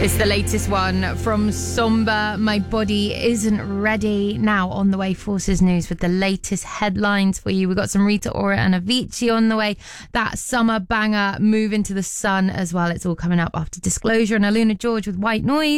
It's the latest one from Somber. My Body Isn't Ready. Now on the way, Forces News with the latest headlines for you. We've got some Rita Ora and Avicii on the way. That summer banger, Move Into the Sun as well. It's all coming up after Disclosure, and Aluna George with White Noise.